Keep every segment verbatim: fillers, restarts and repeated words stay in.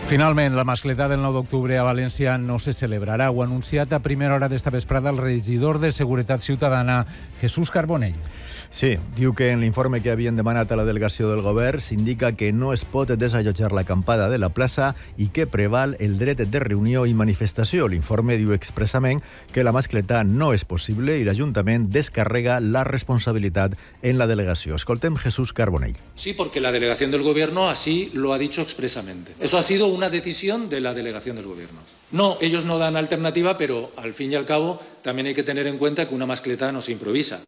Finalment, la mascletà del nou d'octubre a València no se celebrarà. Ho ha anunciat a primera hora d'esta vesprada el regidor de Seguretat Ciutadana, Jesús Carbonell. Sí, diu que en l'informe que havien demanat a la delegació del govern s'indica que no es pot desallotjar l'acampada de la plaça i que preval el dret de reunió i manifestació. L'informe diu expressament que la mascletà no és possible i l'Ajuntament descarrega la responsabilitat en la delegació. Escoltem Jesús Carbonell. Sí, porque la delegación del gobierno así lo ha dicho expresamente. Eso ha sido una decisión de la delegación del gobierno. No, ellos no dan alternativa, pero al fin y al cabo también hay que tener en cuenta que una mascletà no se improvisa.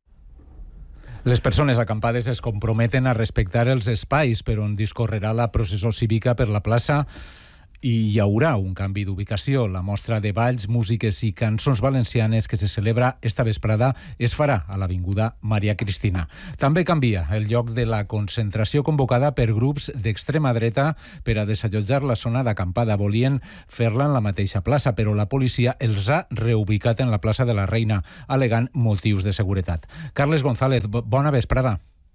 Les persones acampades es comprometen a respectar els espais per on discorrerà la processó cívica per la plaça i hi haurà un canvi d'ubicació. La mostra de balls, músiques i cançons valencianes que se celebra esta vesprada es farà a l'Avinguda Maria Cristina. També canvia el lloc de la concentració convocada per grups d'extrema dreta per a desallotjar la zona d'acampada. Volien fer-la en la mateixa plaça, però la policia els ha reubicat en la plaça de la Reina, alegant motius de seguretat. Carles González, bona vesprada.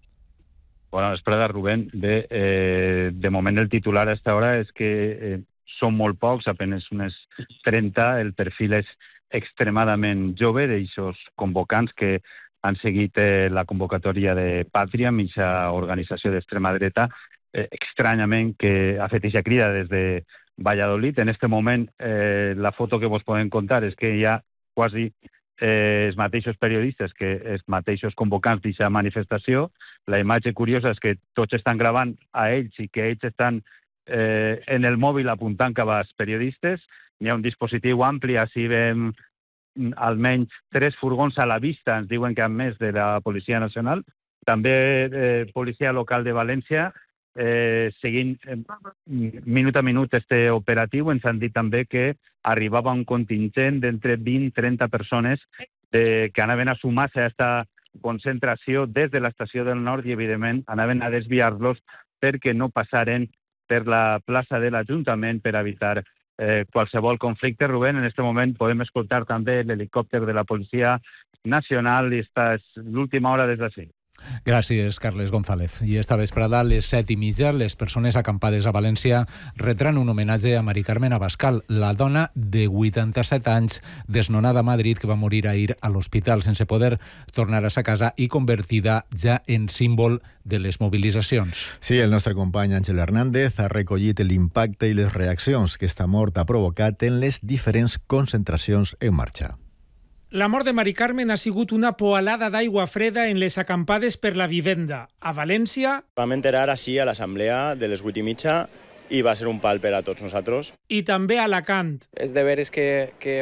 Bona vesprada, Rubén. Bé, eh, de moment el titular a esta hora és que eh, són molt pocs, apenas unes trenta. El perfil és extremadament jove d'aixòs convocants que han seguit eh, la convocatòria de Pàtria, mitja organització d'extrema dreta, eh, estranyament que ha fet eixa crida des de Valladolid. En este moment, eh, la foto que vos podem contar és que hi ha quasi eh, els mateixos periodistes que els mateixos convocants d'aquesta manifestació. La imatge curiosa és que tots estan gravant a ells i que ells estan eh, en el mòbil apuntant cap als periodistes. Hi ha un dispositiu ampli, així veiem almenys tres furgons a la vista, ens diuen que han més de la Policia Nacional. També eh, Policia Local de València, eh, seguint eh, minut a minut este operatiu. Ens han dit també que arribava un contingent d'entre vint a trenta persones eh, que anaven a sumar-se a aquesta concentració des de l'estació del Nord i, evidentment, anaven a desviar-los perquè no passaren per la plaça de l'Ajuntament per evitar eh, qualsevol conflicte. Rubén, en aquest moment podem escoltar també l'helicòpter de la Policia Nacional i esta és l'última hora des d'ací. Gràcies, Carles González. I esta vesprada, a les set i mitja, les persones acampades a València retran un homenatge a Mari Carmen Abascal, la dona de vuitanta-set anys desnonada a Madrid que va morir ahir a l'hospital sense poder tornar a sa casa i convertida ja en símbol de les mobilitzacions. Sí, el nostre company Àngel Hernández ha recollit l'impacte i les reaccions que esta mort ha provocat en les diferents concentracions en marxa. La mort de Mari Carmen ha sigut una poalada d'aigua freda en les acampades per la vivenda. A València... Vam enterar així a l'assemblea de les vuit i mitja i va ser un pal per a tots nosaltres. I també a Alacant. És de veres que, que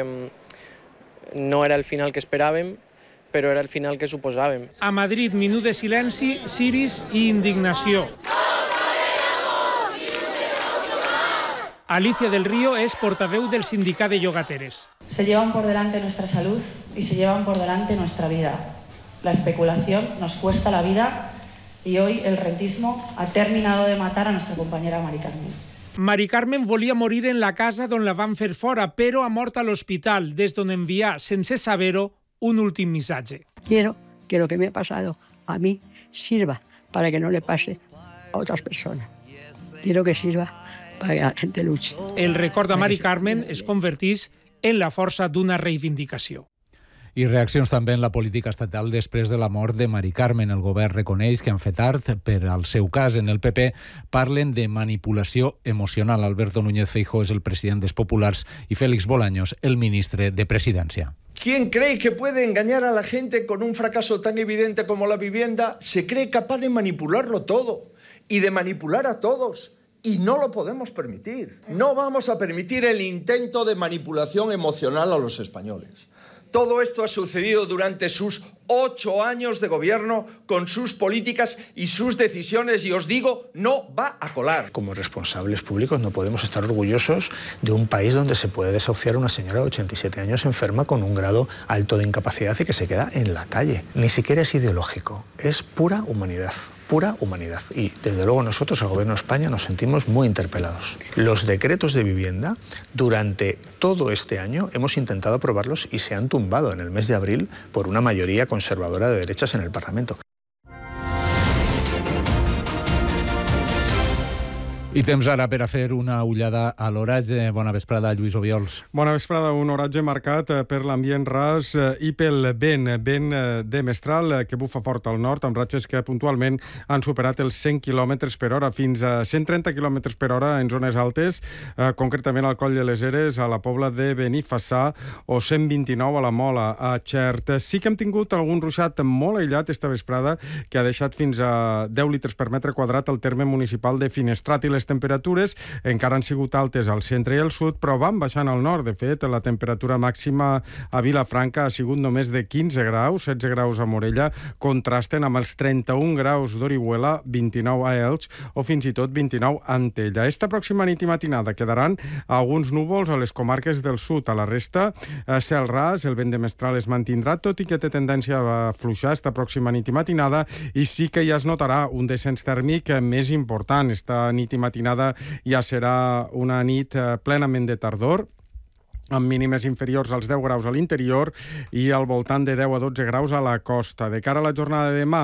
no era el final que esperàvem, però era el final que suposàvem. A Madrid, minut de silenci, ciris i indignació. Alicia del Río es portaveu del sindicat de llogateres. Se llevan por delante nuestra salud y se llevan por delante nuestra vida. La especulación nos cuesta la vida y hoy el rentismo ha terminado de matar a nuestra compañera Mari Carmen. Mari Carmen volia morir en la casa d'on la van fer fora, però ha mort a l'hospital, des d'on enviar, sense saber-ho, un últim missatge. Quiero que lo que me ha pasado a mí sirva para que no le pase a otras personas. Quiero que sirva para que la gente luche. El record de Mari Carmen es convertís en la força d'una reivindicació. I reaccions també en la política estatal després de la mort de Mari Carmen. El govern reconeix que han fet tard per al seu cas. En el P P parlen de manipulació emocional. Alberto Núñez Feijóo és el president dels Populars i Félix Bolaños, el ministre de Presidencia. ¿Quién cree que puede engañar a la gente con un fracaso tan evidente como la vivienda? Se cree capaz de manipularlo todo y de manipular a todos. Y no lo podemos permitir. No vamos a permitir el intento de manipulación emocional a los españoles. Todo esto ha sucedido durante sus ocho años de gobierno con sus políticas y sus decisiones y os digo, no va a colar. Como responsables públicos no podemos estar orgullosos de un país donde se puede desahuciar a una señora de ochenta y siete años enferma con un grado alto de incapacidad y que se queda en la calle. Ni siquiera es ideológico, es pura humanidad. Pura humanidad. Y desde luego nosotros, el Gobierno de España, nos sentimos muy interpelados. Los decretos de vivienda, durante todo este año hemos intentado aprobarlos y se han tumbado en el mes de abril por una mayoría conservadora de derechas en el Parlamento. I temps ara per a fer una ullada a l'oratge. Bona vesprada, Lluís Obiols. Bona vesprada. Un oratge marcat per l'ambient ras i pel vent, vent de mestral que bufa fort al nord, amb ratxes que puntualment han superat els cent quilòmetres per hora, fins a cent trenta quilòmetres per hora en zones altes, eh, concretament al Coll de les Eres, a la Pobla de Benifassà, o cent vint-i-nou a la Mola, a Xert. Sí que hem tingut algun ruixat molt aïllat esta vesprada, que ha deixat fins a deu litres per metre quadrat al terme municipal de Finestrat, i les temperatures encara han sigut altes al centre i al sud, però van baixant al nord. De fet, la temperatura màxima a Vilafranca ha sigut només de quinze graus, setze graus a Morella, contrasten amb els trenta-un graus d'Orihuela, vint-i-nou a Elx o fins i tot vint-i-nou a Antella. Esta pròxima nit i matinada quedaran alguns núvols a les comarques del sud. A la resta, cel ras, el vent de mestral es mantindrà, tot i que té tendència a fluixar esta pròxima nit i matinada, i sí que ja es notarà un descens tèrmic més important. Esta nit i matinada ja serà una nit plenament de tardor, amb mínimes inferiors als deu graus a l'interior i al voltant de deu a dotze graus a la costa. De cara a la jornada de demà,